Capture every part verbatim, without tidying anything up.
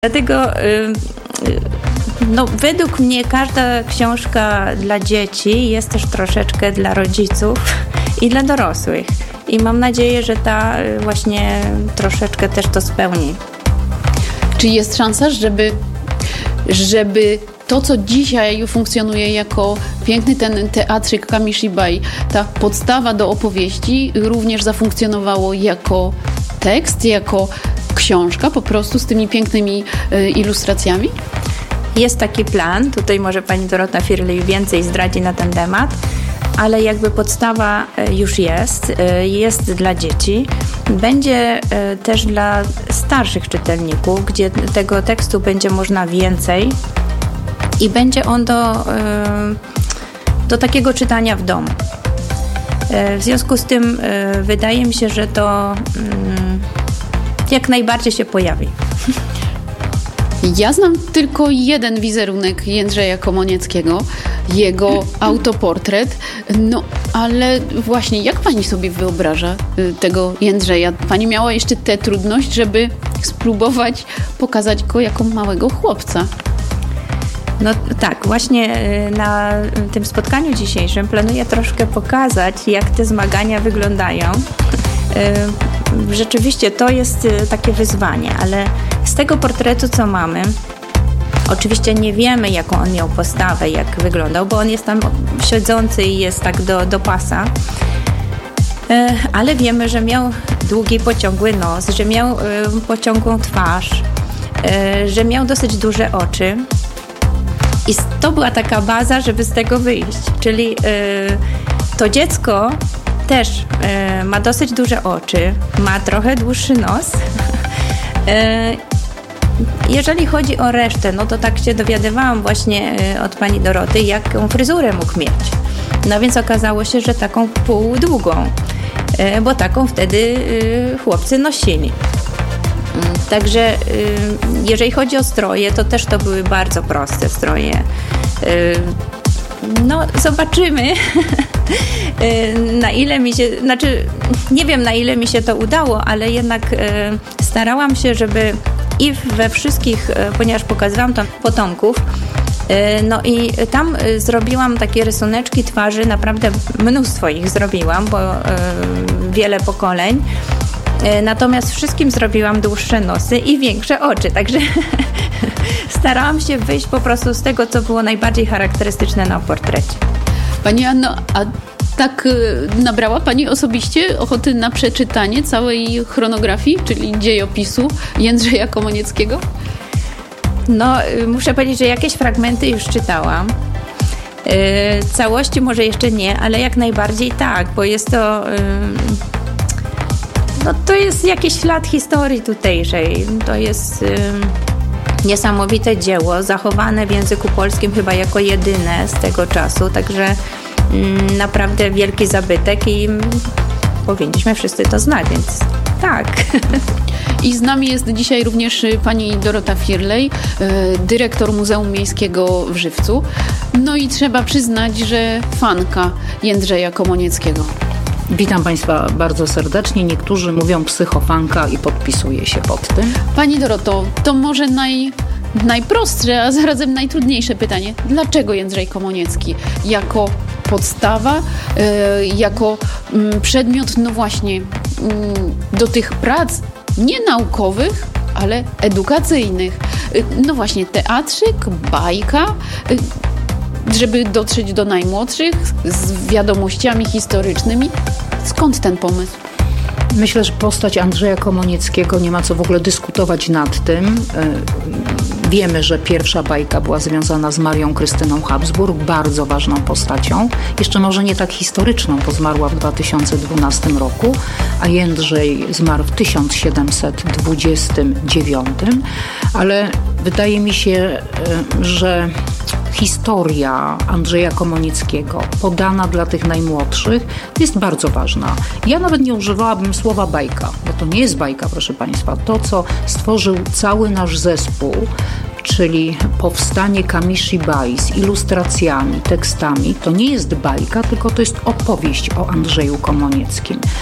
Dlatego no, według mnie każda książka dla dzieci jest też troszeczkę dla rodziców i dla dorosłych. I mam nadzieję, że ta właśnie troszeczkę też to spełni. Czy jest szansa, żeby, żeby to, co dzisiaj funkcjonuje jako piękny ten teatrzyk Kamishibai, ta podstawa do opowieści, również zafunkcjonowało jako tekst, jako książka po prostu z tymi pięknymi y, ilustracjami? Jest taki plan, tutaj może pani Dorota Firley więcej zdradzi na ten temat, ale jakby podstawa już jest, jest dla dzieci. Będzie też dla starszych czytelników, gdzie tego tekstu będzie można więcej i będzie on do, do takiego czytania w domu. W związku z tym wydaje mi się, że to jak najbardziej się pojawi. Ja znam tylko jeden wizerunek Jędrzeja Komonieckiego, jego autoportret, no ale właśnie jak pani sobie wyobraża tego Jędrzeja? Pani miała jeszcze tę trudność, żeby spróbować pokazać go jako małego chłopca. No tak, właśnie na tym spotkaniu dzisiejszym planuję troszkę pokazać, jak te zmagania wyglądają. Rzeczywiście to jest takie wyzwanie, ale z tego portretu, co mamy, oczywiście nie wiemy, jaką on miał postawę, jak wyglądał, bo on jest tam siedzący i jest tak do, do pasa, ale wiemy, że miał długi, pociągły nos, że miał pociągłą twarz, że miał dosyć duże oczy i to była taka baza, żeby z tego wyjść, czyli to dziecko też e, ma dosyć duże oczy, ma trochę dłuższy nos. E, jeżeli chodzi o resztę, no to tak się dowiadywałam właśnie e, od pani Doroty, jaką fryzurę mógł mieć. No więc okazało się, że taką półdługą, e, bo taką wtedy e, chłopcy nosili. Także e, jeżeli chodzi o stroje, to też to były bardzo proste stroje. E, no zobaczymy. Na ile mi się, znaczy nie wiem na ile mi się to udało, ale jednak e, starałam się, żeby i we wszystkich, e, ponieważ pokazywałam tam potomków, e, no i tam e, zrobiłam takie rysuneczki twarzy, naprawdę mnóstwo ich zrobiłam, bo e, wiele pokoleń, e, natomiast wszystkim zrobiłam dłuższe nosy i większe oczy, także starałam się wyjść po prostu z tego, co było najbardziej charakterystyczne na portrecie. Pani Anno, a tak nabrała Pani osobiście ochoty na przeczytanie całej chronografii, czyli dziejopisu Jędrzeja Komonieckiego? No, muszę powiedzieć, że jakieś fragmenty już czytałam. Yy, całości może jeszcze nie, ale jak najbardziej tak, bo jest to... Yy, no, to jest jakiś ślad historii tutejszej. To jest... Yy, niesamowite dzieło, zachowane w języku polskim chyba jako jedyne z tego czasu, także mm, naprawdę wielki zabytek i powinniśmy wszyscy to znać, więc tak. I z nami jest dzisiaj również pani Dorota Firley, dyrektor Muzeum Miejskiego w Żywcu. No i trzeba przyznać, że fanka Jędrzeja Komonieckiego. Witam Państwa bardzo serdecznie. Niektórzy mówią psychofanka i podpisuję się pod tym. Pani Doroto, to może naj, najprostsze, a zarazem najtrudniejsze pytanie. Dlaczego Jędrzej Komoniecki jako podstawa, yy, jako yy, przedmiot, no właśnie, yy, do tych prac nie naukowych, ale edukacyjnych. Yy, no właśnie, teatrzyk, bajka, yy, żeby dotrzeć do najmłodszych z wiadomościami historycznymi. Skąd ten pomysł? Myślę, że postać Andrzeja Komonieckiego, nie ma co w ogóle dyskutować nad tym. Wiemy, że pierwsza bajka była związana z Marią Krystyną Habsburg, bardzo ważną postacią. Jeszcze może nie tak historyczną, bo zmarła w dwa tysiące dwunastym roku, a Jędrzej zmarł w tysiąc siedemset dwudziestym dziewiątym. Ale wydaje mi się, że historia Andrzeja Komonieckiego podana dla tych najmłodszych jest bardzo ważna. Ja nawet nie używałabym słowa bajka, bo to nie jest bajka, proszę Państwa. To, co stworzył cały nasz zespół, czyli powstanie Kamishibai z ilustracjami, tekstami, to nie jest bajka, tylko to jest opowieść o Andrzeju Komonieckim.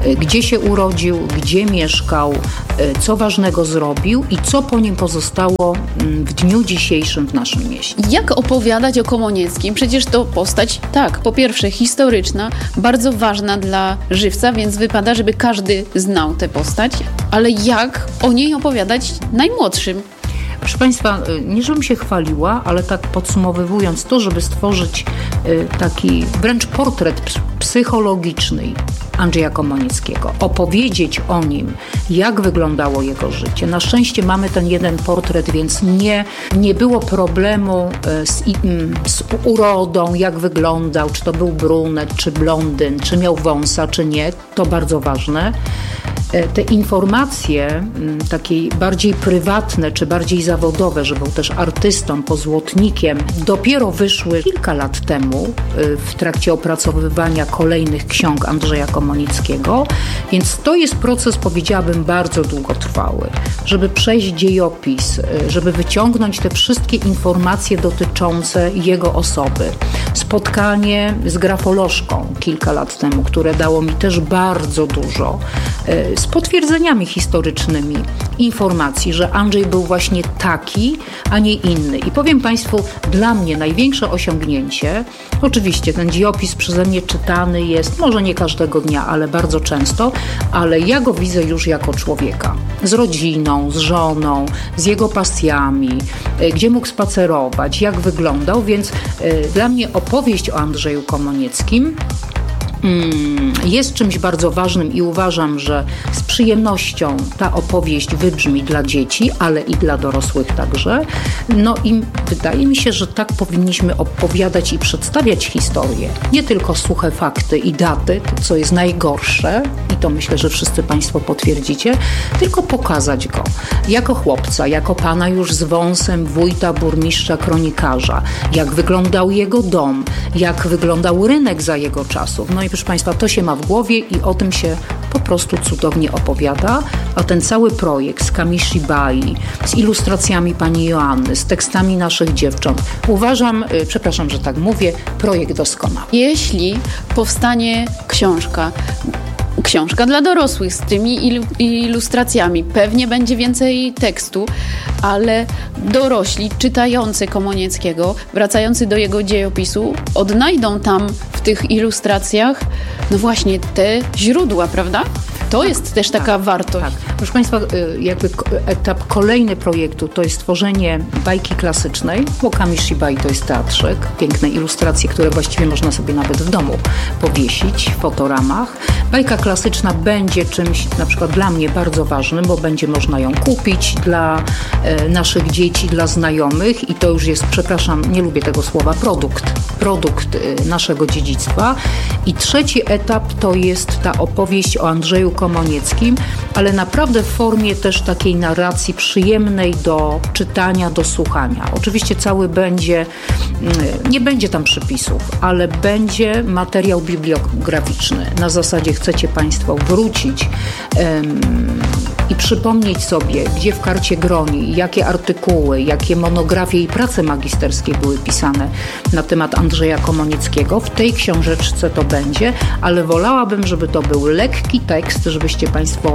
gdzie się urodził, gdzie mieszkał, co ważnego zrobił i co po nim pozostało w dniu dzisiejszym w naszym mieście. Jak opowiadać o Komonieckim? Przecież to postać, tak, po pierwsze historyczna, bardzo ważna dla Żywca, więc wypada, żeby każdy znał tę postać, ale jak o niej opowiadać najmłodszym? Proszę Państwa, nie żebym się chwaliła, ale tak podsumowując to, żeby stworzyć taki wręcz portret psychologiczny Andrzeja Komonieckiego, opowiedzieć o nim, jak wyglądało jego życie. Na szczęście mamy ten jeden portret, więc nie, nie było problemu z, z urodą, jak wyglądał, czy to był brunet, czy blondyn, czy miał wąsa, czy nie. To bardzo ważne. Te informacje takie bardziej prywatne czy bardziej zawodowe, że był też artystą, pozłotnikiem, dopiero wyszły kilka lat temu w trakcie opracowywania kolejnych ksiąg Andrzeja Komonieckiego, więc to jest proces, powiedziałabym, bardzo długotrwały, żeby przejść dziejopis, żeby wyciągnąć te wszystkie informacje dotyczące jego osoby. Spotkanie z grafolożką kilka lat temu, które dało mi też bardzo dużo, z potwierdzeniami historycznymi informacji, że Andrzej był właśnie taki, a nie inny. I powiem Państwu, dla mnie największe osiągnięcie, oczywiście ten dziejopis przeze mnie czytany jest, może nie każdego dnia, ale bardzo często, ale ja go widzę już jako człowieka. Z rodziną, z żoną, z jego pasjami, gdzie mógł spacerować, jak wyglądał, więc y, dla mnie opowieść o Andrzeju Komonieckim jest czymś bardzo ważnym i uważam, że z przyjemnością ta opowieść wybrzmi dla dzieci, ale i dla dorosłych także. No i wydaje mi się, że tak powinniśmy opowiadać i przedstawiać historię. Nie tylko suche fakty i daty, to co jest najgorsze, i to myślę, że wszyscy Państwo potwierdzicie, tylko pokazać go jako chłopca, jako pana już z wąsem, wójta, burmistrza, kronikarza, jak wyglądał jego dom, jak wyglądał rynek za jego czasów. No i proszę Państwa, to się ma w głowie i o tym się po prostu cudownie opowiada, a ten cały projekt z Kamishibai, z ilustracjami pani Joanny, z tekstami naszych dziewcząt, uważam, przepraszam, że tak mówię, projekt doskonały. Jeśli powstanie książka, książka dla dorosłych z tymi ilu, ilustracjami, pewnie będzie więcej tekstu, ale dorośli czytający Komonieckiego, wracający do jego dziejopisu, odnajdą tam w tych ilustracjach no właśnie te źródła, prawda? To jest też taka tak, wartość. Tak. Proszę Państwa, jakby etap kolejny projektu to jest tworzenie bajki klasycznej, bo Kamishibai to jest teatrzyk, piękne ilustracje, które właściwie można sobie nawet w domu powiesić w fotoramach. Bajka klasyczna będzie czymś na przykład dla mnie bardzo ważnym, bo będzie można ją kupić dla e, naszych dzieci, dla znajomych i to już jest, przepraszam, nie lubię tego słowa, produkt, produkt e, naszego dziedzictwa. I trzeci etap to jest ta opowieść o Andrzeju Komonieckim, ale naprawdę w formie też takiej narracji przyjemnej do czytania, do słuchania. Oczywiście cały będzie, nie będzie tam przypisów, ale będzie materiał bibliograficzny. Na zasadzie chcecie Państwo wrócić um, i przypomnieć sobie, gdzie w karcie Groni, jakie artykuły, jakie monografie i prace magisterskie były pisane na temat Andrzeja Komonieckiego. W tej książeczce to będzie, ale wolałabym, żeby to był lekki tekst, żebyście Państwo,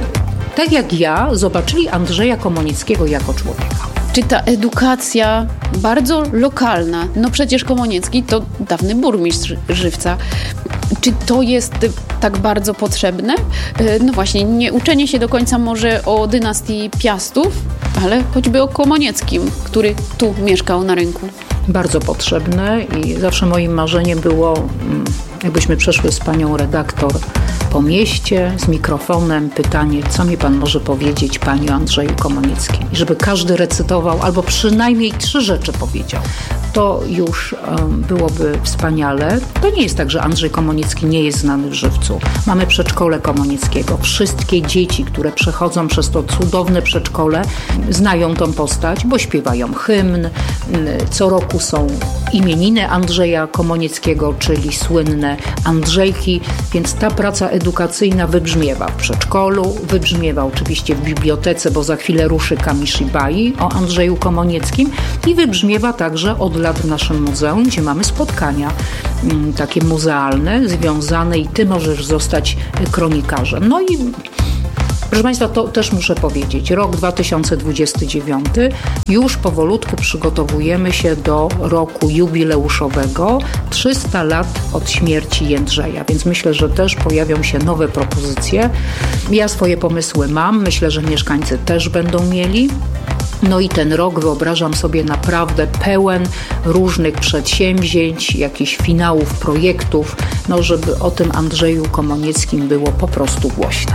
tak jak ja, zobaczyli Andrzeja Komonieckiego jako człowieka. Czy ta edukacja bardzo lokalna, no przecież Komoniecki to dawny burmistrz Żywca, czy to jest tak bardzo potrzebne? No właśnie, nie uczenie się do końca może o dynastii Piastów, ale choćby o Komonieckim, który tu mieszkał na rynku. Bardzo potrzebne i zawsze moim marzeniem było, jakbyśmy przeszły z panią redaktor po mieście z mikrofonem, pytanie, co mi pan może powiedzieć, panie Andrzeju Komonieckim? I żeby każdy recytował albo przynajmniej trzy rzeczy powiedział. To już um, byłoby wspaniale. To nie jest tak, że Andrzej Komoniecki nie jest znany w Żywcu. Mamy przedszkole Komonieckiego. Wszystkie dzieci, które przechodzą przez to cudowne przedszkole, znają tą postać, bo śpiewają hymn, Co roku są imieniny Andrzeja Komonieckiego, czyli słynne Andrzejki, więc ta praca edukacyjna wybrzmiewa w przedszkolu, wybrzmiewa oczywiście w bibliotece, bo za chwilę ruszy Kamishibai o Andrzeju Komonieckim i wybrzmiewa także od lat w naszym muzeum, gdzie mamy spotkania m, takie muzealne, związane i ty możesz zostać kronikarzem. No i proszę Państwa, to też muszę powiedzieć, rok dwa tysiące dwudziesty dziewiąty, już powolutku przygotowujemy się do roku jubileuszowego, trzysta lat od śmierci Jędrzeja, więc myślę, że też pojawią się nowe propozycje. Ja swoje pomysły mam, myślę, że mieszkańcy też będą mieli. No i ten rok wyobrażam sobie naprawdę pełen różnych przedsięwzięć, jakichś finałów projektów, no żeby o tym Andrzeju Komonieckim było po prostu głośno.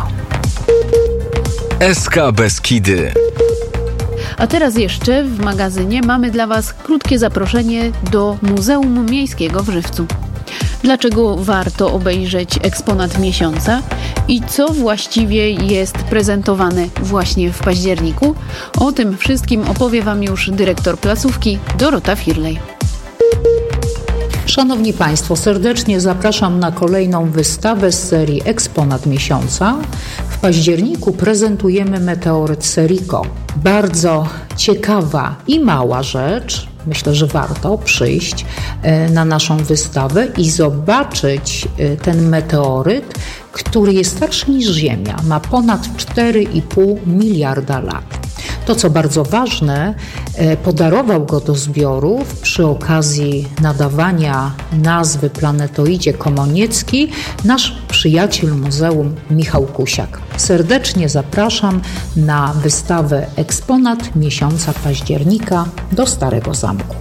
S K Beskidy. A teraz jeszcze w magazynie mamy dla Was krótkie zaproszenie do Muzeum Miejskiego w Żywcu. Dlaczego warto obejrzeć eksponat miesiąca i co właściwie jest prezentowane właśnie w październiku? O tym wszystkim opowie Wam już dyrektor placówki Dorota Firlej. Szanowni Państwo, serdecznie zapraszam na kolejną wystawę z serii Eksponat Miesiąca. W październiku prezentujemy meteoryt Seriko. Bardzo ciekawa i mała rzecz. Myślę, że warto przyjść na naszą wystawę i zobaczyć ten meteoryt, który jest starszy niż Ziemia. Ma ponad cztery i pół miliarda lat. To, co bardzo ważne, podarował go do zbiorów przy okazji nadawania nazwy planetoidzie Komoniecki nasz przyjaciel muzeum Michał Kusiak. Serdecznie zapraszam na wystawę Eksponat Miesiąca Października do Starego Zamku.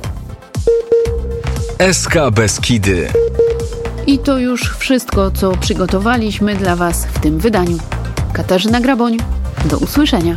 S K Beskidy. I to już wszystko, co przygotowaliśmy dla Was w tym wydaniu. Katarzyna Graboń, do usłyszenia.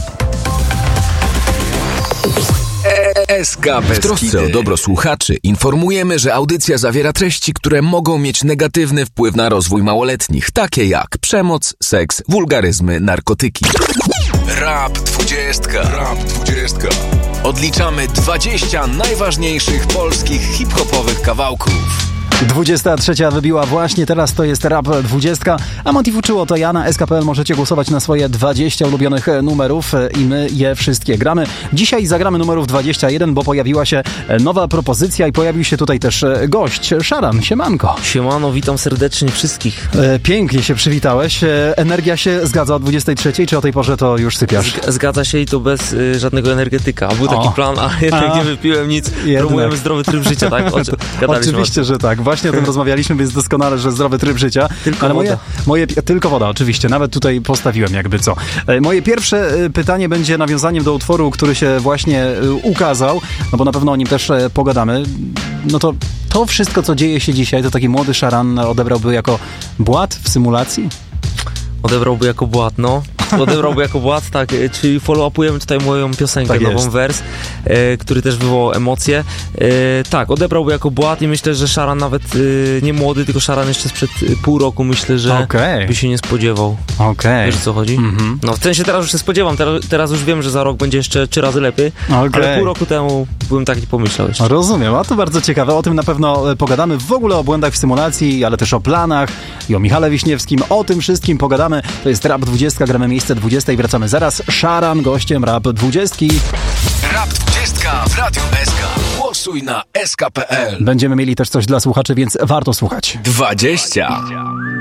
S K Beskidy. W trosce o dobro słuchaczy informujemy, że audycja zawiera treści, które mogą mieć negatywny wpływ na rozwój małoletnich, takie jak przemoc, seks, wulgaryzmy, narkotyki. Rap dwudziestka. Rap dwudziestka. Odliczamy dwadzieścia najważniejszych polskich hip-hopowych kawałków. dwudziesta trzecia wybiła właśnie teraz, to jest Rap dwudziestka, a Motiv uczyło to ja na S K P L. Możecie głosować na swoje dwadzieścia ulubionych numerów i my je wszystkie gramy. Dzisiaj zagramy numerów dwadzieścia jeden, bo pojawiła się nowa propozycja i pojawił się tutaj też gość. Szaran, siemanko. Siemano, witam serdecznie wszystkich. Pięknie się przywitałeś. Energia się zgadza o dwudziestej trzeciej, czy o tej porze to już sypiasz? Zgadza się i to bez y, żadnego energetyka. Był taki o. plan, a jednak a. nie wypiłem nic. Jednak. Promujemy zdrowy tryb życia, tak? O, oczywiście, że tak. Właśnie o tym rozmawialiśmy, więc doskonale, że zdrowy tryb życia. Tylko ale woda. Moje, moje, tylko woda, oczywiście. Nawet tutaj postawiłem jakby co. Moje pierwsze pytanie będzie nawiązaniem do utworu, który się właśnie ukazał, no bo na pewno o nim też pogadamy. No to to wszystko, co dzieje się dzisiaj, to taki młody Szaran odebrałby jako błat w symulacji? Odebrałby jako błat, no. Odebrałby jako błat, tak, czyli follow-upujemy tutaj moją piosenkę, tak nową wers, e, który też wywołał emocje. E, tak, odebrałby jako błat i myślę, że Szaran nawet e, nie młody, tylko Szaran jeszcze sprzed pół roku, myślę, że okay. by się nie spodziewał. Okay. Wiesz, o co chodzi? Mm-hmm. No, w sensie teraz już się spodziewam, teraz, teraz już wiem, że za rok będzie jeszcze trzy razy lepiej, okay. ale pół roku temu bym tak nie pomyślał jeszcze. Rozumiem, a to bardzo ciekawe, o tym na pewno pogadamy, w ogóle o błędach w symulacji, ale też o planach i o Michale Wiśniewskim, o tym wszystkim pogadamy. To jest Rap dwudziestka, gramy miejsce dwudzieste i wracamy zaraz. Szaran gościem Rap dwudziestki. Rap dwudziestka w Radiu S K. Głosuj na S K kropka P L. Będziemy mieli też coś dla słuchaczy, więc warto słuchać. dwadzieścia